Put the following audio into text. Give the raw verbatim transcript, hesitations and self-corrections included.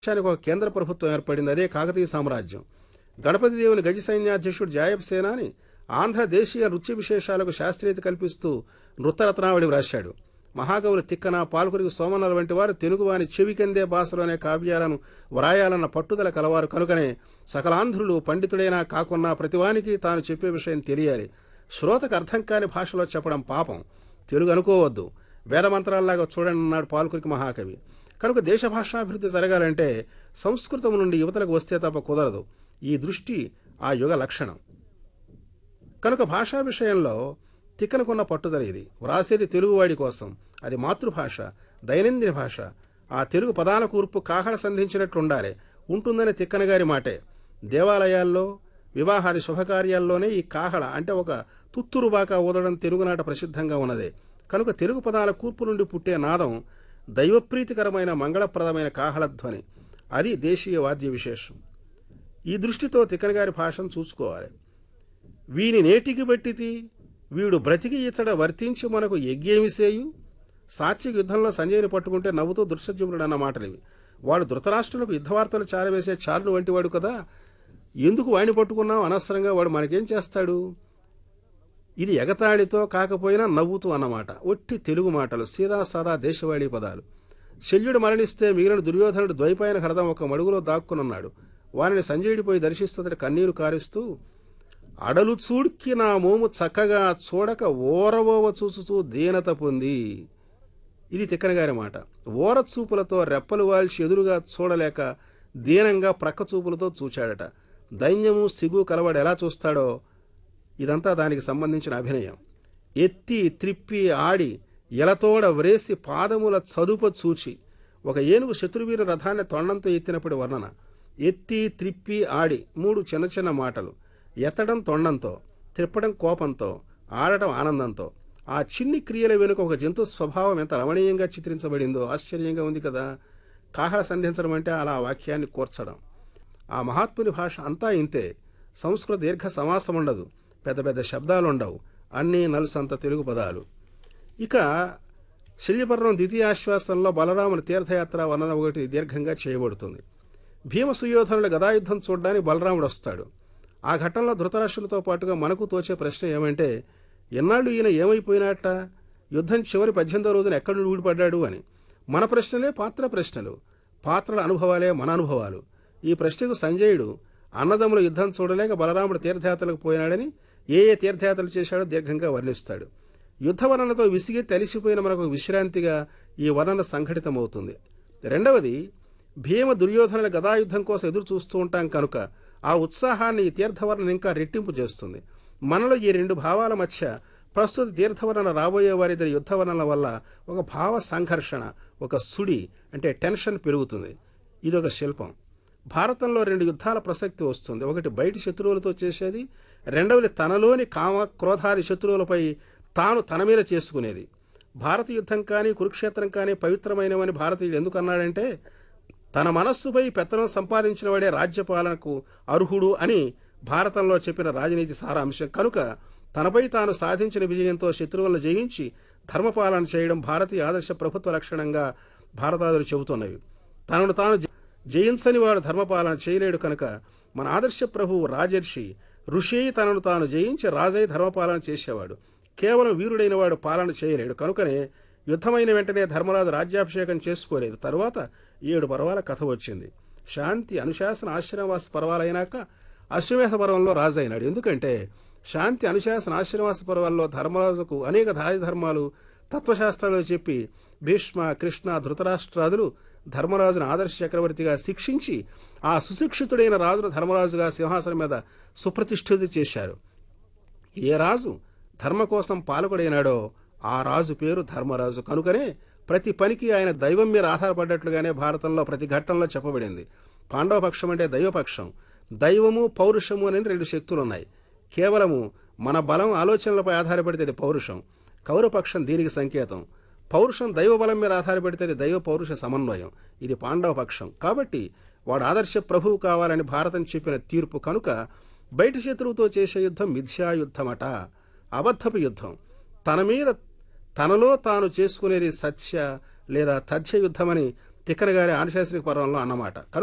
దేశానికి ఒక కేంద్ర ప్రభుత్వం ఏర్పడింది. అదే కాకతీయ సామ్రాజ్యం. గణపతి దేవుని గజ సైన్యాధ్యక్షుడు జాయబ్ సేనాని ఆంధ్ర దేశీయ నృత్య విశేషాలకు శాస్త్రీయత కల్పిస్తూ నృత్తరత్నావళి వ్రాశాడు. మహాకవులు తిక్కన, పాల్కురికి సోమన్నల వంటి వారు తెలుగువాని చెవికందే భాషలోనే కావ్యాలను వ్రాయాలన్న పట్టుదల కలవారు కనుకనే సకలాంధ్రులు పండితుడైనా కాకున్నా ప్రతివానికి తాను చెప్పే విషయం తెలియాలి. శ్రోతకు అర్థం కాని భాషలో చెప్పడం పాపం. తెలుగు అనుకోవద్దు, వేదమంత్రాల్లాగా చూడండి అన్నాడు పాల్కురికి మహాకవి. కనుక దేశ భాషాభివృద్ధి జరగాలంటే సంస్కృతం నుండి యువతలకు వస్తే తప్ప కుదరదు. ఈ దృష్టి ఆ యుగ లక్షణం. కనుక భాషా విషయంలో తిక్కనకున్న పట్టుదల ఇది. వ్రాసేది తెలుగువాడి కోసం. అది మాతృభాష, దైనందిన భాష. ఆ తెలుగు పదాల కూర్పు కాహళ సంధించినట్లుండాలి. ఉంటుందని తిక్కన గారి మాటే. దేవాలయాల్లో, వివాహాది శుభకార్యాల్లోనే ఈ కాహళ అంటే ఒక తుత్తురుబాకా ఊదడం తెలుగునాట ప్రసిద్ధంగా ఉన్నదే. కనుక తెలుగు పదాల కూర్పు నుండి పుట్టే నాదం దైవప్రీతికరమైన మంగళప్రదమైన కాహళధ్వని. అది దేశీయ వాద్య విశేషం. ఈ దృష్టితో తిక్కన గారి భాషను చూసుకోవాలి. వీని నేటికి బట్టితి, వీడు బ్రతికి ఇచ్చడ వర్తించి మనకు యజ్ఞేమిసేయు. సాత్విక యుద్ధంలో సంజయ్ని పట్టుకుంటే నవ్వుతూ దృశ్యజుమ్నుడు అన్న మాటలివి. వాడు ధృతరాష్ట్రులకు యుద్ధవార్తలు చారవేసే చారును వంటివాడు కదా. ఎందుకు వాడిని పట్టుకున్నాం అనవసరంగా? వాడు మనకేం చేస్తాడు? ఇది ఎగతాళితో కాకపోయినా నవ్వుతూ అన్నమాట. ఒట్టి తెలుగు మాటలు, సీదా సాదా దేశవాళీ పదాలు. శల్యుడు మరణిస్తే మిగిలిన దుర్యోధనుడు ద్వైపాయన హ్రదం ఒక మడుగులో దాక్కునున్నాడు. వారిని సంజయుడిపోయి దర్శిస్తుందట కన్నీరు కారుస్తూ, అడలు చూడ్కి నా మోము చక్కగా చూడక ఓరవోవ చూచుచూ దీనత పొంది. ఇది తిక్కనగారి మాట. ఓర చూపులతో రెప్పలు వాల్చి ఎదురుగా చూడలేక దీనంగా ప్రక్క చూపులతో చూచాడట. దైన్యము సిగ్గు కలవాడు ఎలా చూస్తాడో ఇదంతా దానికి సంబంధించిన అభినయం. ఎత్తి త్రిప్పి ఆడి ఎలతోడ వ్రేసి పాదముల చదుప చూచి. ఒక ఏనుగు శత్రువీర రథాన్ని తొండంతో ఎత్తినప్పుడు వర్ణన. ఎత్తి త్రిప్పి ఆడి మూడు చిన్న చిన్న మాటలు. ఎత్తడం తొండంతో, త్రిప్పడం కోపంతో, ఆడటం ఆనందంతో. ఆ చిన్ని క్రియల వెనుక ఒక జంతు స్వభావం ఎంత రమణీయంగా చిత్రించబడిందో ఆశ్చర్యంగా ఉంది కదా. కాహళ సంధించడం అంటే అలా వాక్యాన్ని కూర్చడం. ఆ మహాత్ముని భాష అంతా ఇంతే. సంస్కృత దీర్ఘ సమాసం ఉండదు, పెద్ద పెద్ద శబ్దాలుండవు, అన్నీ నలుసంత తెలుగు పదాలు. ఇక శల్యపర్వం ద్వితీయాశ్వాసంలో బలరాముని తీర్థయాత్ర వర్ణన ఒకటి దీర్ఘంగా చేయబడుతుంది. భీమ సుయోధనుల గదాయుద్ధం చూడడానికి బలరాముడు వస్తాడు. ఆ ఘట్టంలో ధృతరాష్ట్రులతో పాటుగా మనకు తోచే ప్రశ్న ఏమంటే, ఎన్నాళ్ళు ఈయన ఏమైపోయినట్ట? యుద్ధం చివరి పద్దెనిమిదో రోజున ఎక్కడి నుండి ఊడిపడ్డాడు అని. మన ప్రశ్నలే పాత్ర ప్రశ్నలు, పాత్రల అనుభవాలే మన అనుభవాలు. ఈ ప్రశ్నకు సంజయుడు అన్నదమ్ముల యుద్ధం చూడలేక బలరాముడు తీర్థయాత్రలకు పోయినాడని, ఏ ఏ తీర్థయాత్రలు చేశాడో దీర్ఘంగా వర్ణిస్తాడు. యుద్ధ వర్ణనతో విసిగి తెలిసిపోయిన మనకు విశ్రాంతిగా ఈ వర్ణన సంఘటితమవుతుంది. రెండవది, భీమ దుర్యోధనుల గదాయుద్ధం కోసం ఎదురు చూస్తూ ఉంటాం కనుక ఆ ఉత్సాహాన్ని ఈ తీర్థవర్ణన ఇంకా రెట్టింపు చేస్తుంది. మనలో ఈ రెండు భావాల మధ్య ప్రస్తుత తీర్థవర్ణన రాబోయే వారిద్దరి యుద్ధవర్ణనల వల్ల ఒక భావ సంఘర్షణ, ఒక సుడి అంటే టెన్షన్ పెరుగుతుంది. ఇదొక శిల్పం. భారతంలో రెండు యుద్ధాల ప్రసక్తి వస్తుంది. ఒకటి బయటి శత్రువులతో చేసేది, రెండవది తనలోని కామ క్రోధాది శత్రువులపై తాను తన మీద చేసుకునేది. భారత యుద్ధం కానీ కురుక్షేత్రం కానీ పవిత్రమైనవని భారతీయుడు ఎందుకు అన్నాడంటే, తన మనస్సుపై పెత్తనం సంపాదించిన వాడే రాజ్యపాలనకు అర్హుడు అని భారతంలో చెప్పిన రాజనీతి సారాంశం. కనుక తనపై తాను సాధించిన విజయంతో శత్రువులను జయించి ధర్మపాలన చేయడం భారతీయ ఆదర్శ ప్రభుత్వ లక్షణంగా భారతాదులు చెబుతున్నవి. తనను తాను జయించని వాడు ధర్మపాలన చేయలేడు. కనుక మన ఆదర్శ ప్రభువు రాజర్షి ఋషి తనను తాను జయించి రాజై ధర్మపాలన చేసేవాడు. కేవలం వీరుడైన వాడు పాలన చేయలేడు. కనుకనే యుద్ధమైన వెంటనే ధర్మరాజు రాజ్యాభిషేకం చేసుకోలేదు. తరువాత ఏడు పర్వాల కథ వచ్చింది. శాంతి అనుశాసన ఆశ్రమవాస పర్వాలైనాక అశ్వమేధ పర్వంలో రాజు అయినాడు. ఎందుకంటే శాంతి అనుశాసన ఆశ్రమవాస పర్వాల్లో ధర్మరాజుకు అనేక రాజధర్మాలు తత్వశాస్త్రాలు చెప్పి భీష్మ, కృష్ణ, ధృతరాష్ట్రాదులు ధర్మరాజును ఆదర్శ చక్రవర్తిగా శిక్షించి ఆ సుశిక్షితుడైన రాజును ధర్మరాజుగా సింహాసనం మీద సుప్రతిష్ఠిత చేశారు. ఏ రాజు ధర్మ కోసం పాలకుడైనాడో ఆ రాజు పేరు ధర్మరాజు. కనుకనే ప్రతి పనికి ఆయన దైవం మీద ఆధారపడ్డట్లుగానే భారతంలో ప్రతి ఘట్టంలో చెప్పబడింది. పాండవపక్షం అంటే దైవపక్షం. దైవము పౌరుషము అని రెండు శక్తులున్నాయి. కేవలము మన బలం ఆలోచనలపై ఆధారపడితే అది పౌరుషం. కౌరపక్షం దీనికి సంకేతం. పౌరుషం దైవ బలం మీద ఆధారపడితే అది దైవ పౌరుష సమన్వయం. ఇది పాండవపక్షం. కాబట్టి వాడు ఆదర్శ ప్రభువు కావాలని భారతం చెప్పిన తీర్పు. కనుక బయట శత్రువుతో చేసే యుద్ధం మిథ్యాయుద్ధమట, అబద్ధపు యుద్ధం. తన మీద తనలో తాను చేసుకునేది సత్య లేదా తథ్య యుద్ధమని తిక్కన గారి ఆనుశాస్త్రిక పర్వంలో అన్నమాట.